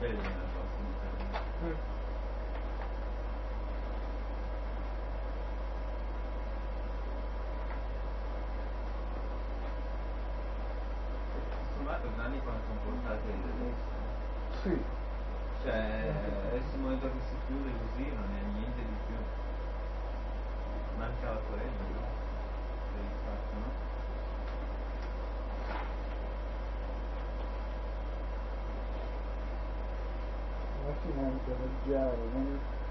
vede nella prossima intervento. Sommato Gianni quando sono portate adesso. Sì. Cioè, adesso il momento che si chiude così non è niente di più. Mancava quello, no? Per il fatto, no? Alla fine anche leggero,